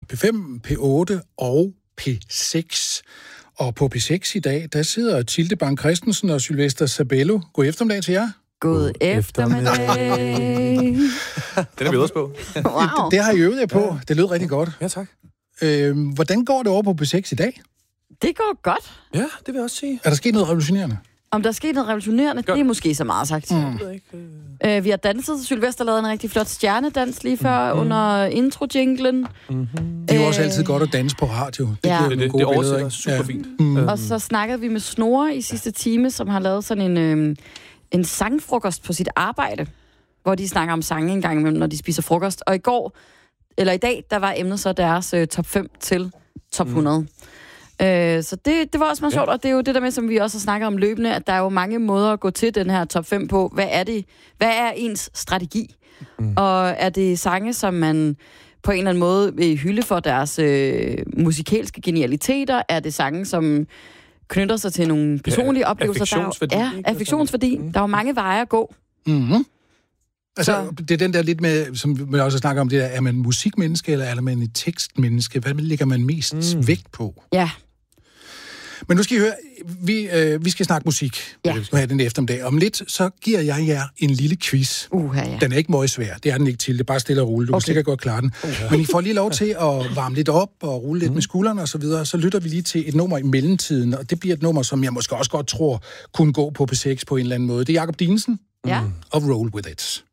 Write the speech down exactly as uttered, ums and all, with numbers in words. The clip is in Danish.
P fem, P otte og P seks. Og på P seks i dag, der sidder Tilde Bang Christensen og Sylvester Sabello. God eftermiddag til jer. God eftermiddag. Den er vi også på. Wow. Det, det har I øvet jer på. Det lød rigtig godt. Ja, tak. Øh, hvordan går det over på P seks i dag? Det går godt. Ja, det vil jeg også sige. Er der sket noget revolutionerende? Om der er sket noget revolutionerende, Godt. det er måske så meget sagt. Mm. Øh, vi har danset. Sylvester lavede en rigtig flot stjernedans lige før mm. under intro-jinglen. Mm-hmm. Det er jo også altid godt at danse på radio. Det Ja. giver Det, nogle det, gode det oversætter billeder, super ikke? fint. Ja. Mm. Og så snakkede vi med Snore i sidste time, som har lavet sådan en, øh, en sangfrokost på sit arbejde, hvor de snakker om sange en gang imellem, når de spiser frokost. Og i går, eller i dag, der var emnet så deres øh, top fem til top hundrede. Mm. Øh, så det, det var også meget sjovt, ja. Og det er jo det der med, som vi også har snakket om løbende, at der er jo mange måder at gå til den her top fem på. Hvad er det? Hvad er ens strategi? Mm. Og er det sange, som man på en eller anden måde vil hylde for deres øh, musikalske genialiteter? Er det sange, som knytter sig til nogle personlige Ja, oplevelser? affektionsværdi. Der er, ja, affektionsværdi. Mm. Der er jo mange veje at gå. Mm-hmm. Altså, Så. det er den der lidt med, som man også snakker om, det der, er man musikmenneske, eller er man et tekstmenneske? Hvad lægger man mest mm. vægt på? Ja. Men nu skal I høre, vi, øh, vi skal snakke musik Ja. nu her den eftermiddag. Om lidt, så giver jeg jer en lille quiz. Uh, ja. Den er ikke meget svær, det er den ikke til, det er bare stille og roligt. Du okay. kan sikkert godt klare den. Uh, Men I får lige lov til at varme lidt op og rulle lidt mm. med skuldrene og så videre. Så lytter vi lige til et nummer i mellemtiden, og det bliver et nummer, som jeg måske også godt tror kunne gå på P seks på en eller anden måde. Det er Jakob Dinesen Ja. og Roll With It.